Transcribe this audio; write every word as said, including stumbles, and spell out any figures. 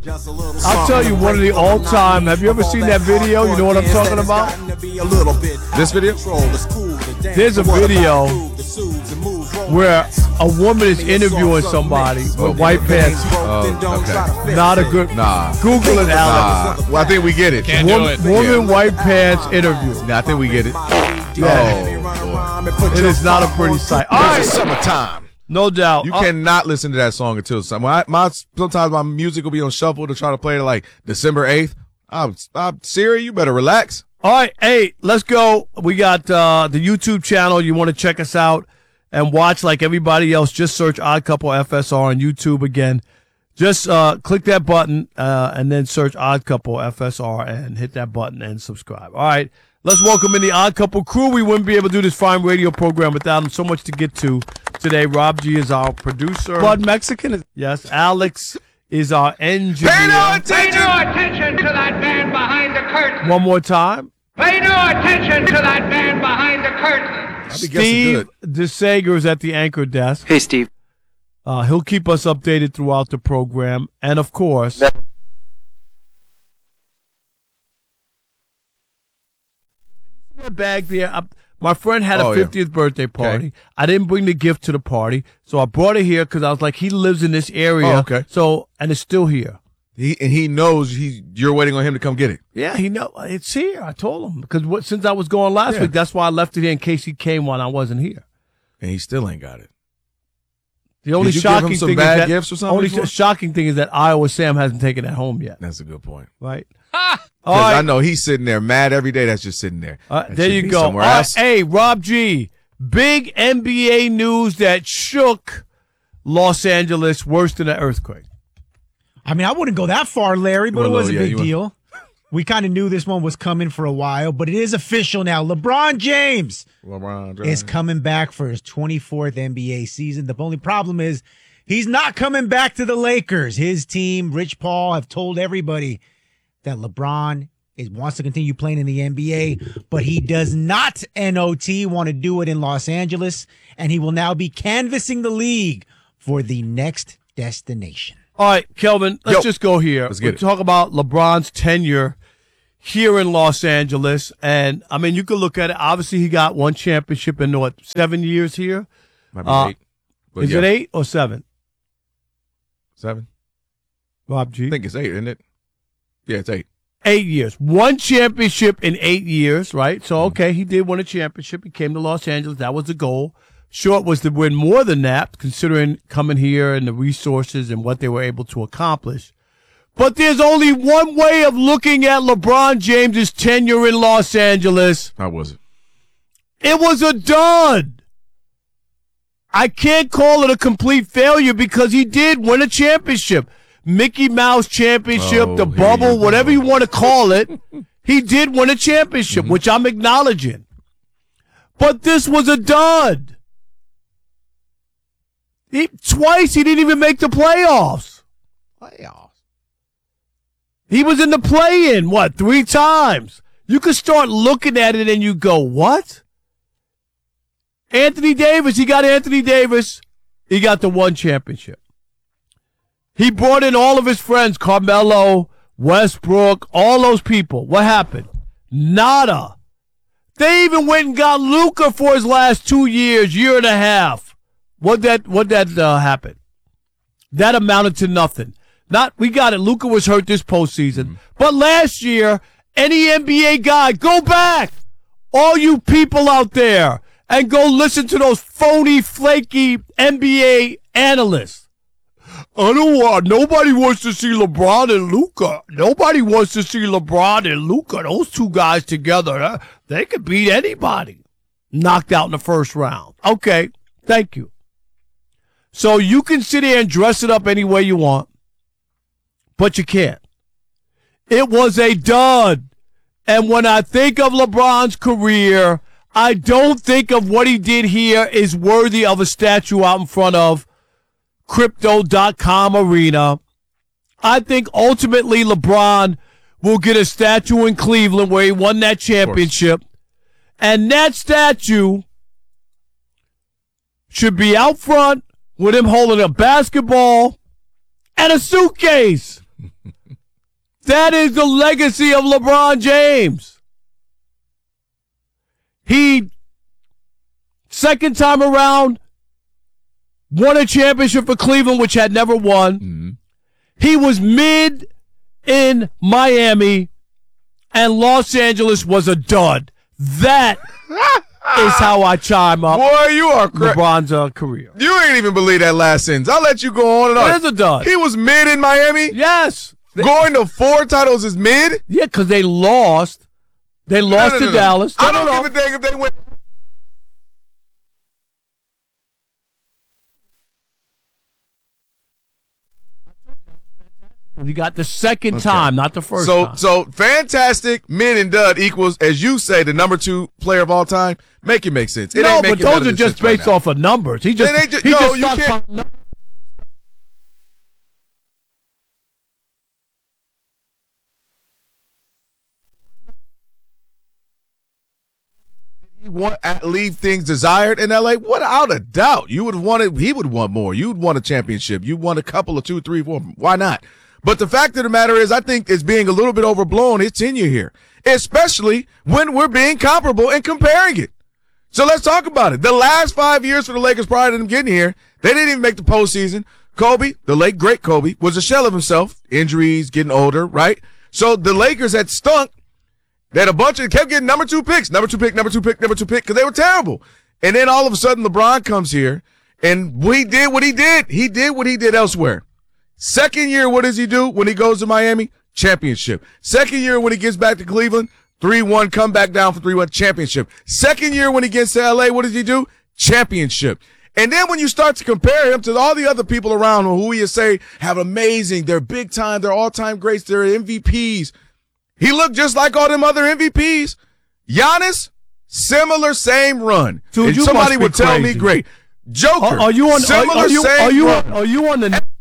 I'll tell you one of the all-time. Have you ever seen that video? You know what I'm talking about? This video? There's a video where a woman is interviewing somebody with white pants. Oh, okay. Not a good. Nah. Google it, Alex. Nah. Well, I think we get it. Can't do Woman, it. woman Yeah. white pants interview. Nah, I think we get it. Oh, it is not a pretty sight. All right, It's summertime. no doubt. You Uh, cannot listen to that song until summer. My, my sometimes my music will be on shuffle to try to play it like December eighth. I'm, I'm Siri, you better relax. All right, hey, let's go. We got uh, the YouTube channel. You want to check us out and watch like everybody else. Just search Odd Couple F S R on YouTube again. Just uh, click that button uh, and then search Odd Couple F S R and hit that button and subscribe. All right, let's welcome in the Odd Couple crew. We wouldn't be able to do this fine radio program without them. So much to get to today. Rob G is our producer. Blood Mexican is Yes, Alex is our engineer. Pay no Pay attention. no attention to that man behind the curtain. One more time. Pay no attention to that man behind the curtain. I be guessing Steve good. DeSager is at the anchor desk. Hey, Steve. Uh, he'll keep us updated throughout the program. And, of course, that bag there. I, my friend had a Oh, yeah. fiftieth birthday party. Okay. I didn't bring the gift to the party, so I brought it here because I was like, he lives in this area. Oh, okay. So, and it's still here. He and he knows he you're waiting on him to come get it. Yeah, he know it's here. I told him because what, since I was going last Yeah. week, that's why I left it here in case he came when I wasn't here. And he still ain't got it. The only Did you give shocking him some thing bad is that gifts or something only before? shocking thing is that Iowa Sam hasn't taken it home yet. That's a good point. Right. Because All right. I know he's sitting there mad every day. That's just sitting there. Uh, That there should you be go. All somewhere right, else. hey, Rob G, big N B A news that shook Los Angeles worse than an earthquake. I mean, I wouldn't go that far, Larry, but Well, it was a yeah, big you want- deal. We kind of knew this one was coming for a while, but it is official now. LeBron James LeBron is James. coming back for his twenty-fourth N B A season. The only problem is he's not coming back to the Lakers. His team, Rich Paul, have told everybody that LeBron is, wants to continue playing in the N B A, but he does not, N O T, want to do it in Los Angeles, and he will now be canvassing the league for the next destination. All right, Kelvin, let's Yo. just go here. Let's get We'll it. talk about LeBron's tenure here in Los Angeles. And, I mean, you could look at it. Obviously, he got one championship in, what, seven years here? Might be Uh, eight. But Is yeah, it eight or seven, Seven? Rob G? I think it's eight, isn't it? Yeah, it's eight. Eight years. One championship in eight years, right? So, okay, he did win a championship. He came to Los Angeles. That was the goal. Short was to win more than that, considering coming here and the resources and what they were able to accomplish. But there's only one way of looking at LeBron James's tenure in Los Angeles. How was it? It was a dud. I can't call it a complete failure because he did win a championship. Mickey Mouse championship, Oh, the here bubble, you whatever go. you want to call it. He did win a championship, Mm-hmm. which I'm acknowledging. But this was a dud. He, twice he didn't even make the playoffs. Playoffs. He was in the play-in, what, three times? You could start looking at it and you go, what? Anthony Davis, he got Anthony Davis. He got the one championship. He brought in all of his friends, Carmelo, Westbrook, all those people. What happened? Nada. They even went and got Luka for his last two years, year and a half. What that what that uh, happened? That amounted to nothing. Not we got it. Luka was hurt this postseason, mm-hmm. But last year, any N B A guy, go back, all you people out there, and go listen to those phony, flaky N B A analysts. I don't want. Nobody wants to see LeBron and Luka. Nobody wants to see LeBron and Luka. Those two guys together, huh? They could beat anybody. Knocked out in the first round. Okay, thank you. So you can sit here and dress it up any way you want, but you can't. It was a dud. And when I think of LeBron's career, I don't think of what he did here is worthy of a statue out in front of Crypto dot com arena. I think ultimately LeBron will get a statue in Cleveland where he won that championship. And that statue should be out front with him holding a basketball and a suitcase. That is the legacy of LeBron James. He, second time around, won a championship for Cleveland, which had never won. Mm-hmm. He was mid in Miami, and Los Angeles was a dud. That is how I chime up Boy, you are cra- LeBron's uh, career. You ain't even believe that last sentence. I'll let you go on and on. It is a dud. He was mid in Miami? Yes. Going to four titles is mid? Yeah, because they lost. They lost no, no, to no, no. Dallas. I No, don't no, give a dang if they win. no. You got the second time, not the first So, time. so fantastic, mid and dud equals, as you say, the number two player of all time. Make it make sense. It no, ain't but making those better are just sense right based now. off of numbers. He just, It ain't ju- he no, just you stopped can't- by- He want leave things desired in L A. Without a doubt, you would want it. He would want more. You'd want a championship. You want a couple of two, three, four. Why not? But the fact of the matter is, I think it's being a little bit overblown his tenure here, especially when we're being comparable and comparing it. So let's talk about it. The last five years for the Lakers prior to them getting here, they didn't even make the postseason. Kobe, the late great Kobe, was a shell of himself. Injuries, getting older, right? So the Lakers had stunk. They had a bunch of, kept getting number two picks, number two pick, number two pick, number two pick, because they were terrible. And then all of a sudden LeBron comes here and we did what he did. He did what he did elsewhere. Second year, what does he do when he goes to Miami? Championship. Second year when he gets back to Cleveland, three one, come back down for three one, championship. Second year when he gets to L A, what does he do? Championship. And then when you start to compare him to all the other people around him who you say have amazing, they're big time, they're all-time greats, they're M V Ps. He looked just like all them other M V Ps. Giannis, similar, same run. Dude, and you somebody must be would tell me crazy. great. Joker, Are, are you on? Are, similar, are you, same are you run. on? Are you on the?